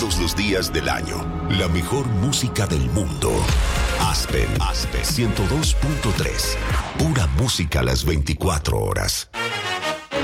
todos los días del año. La mejor música del mundo. Aspen 102.3. Pura música a las 24 horas.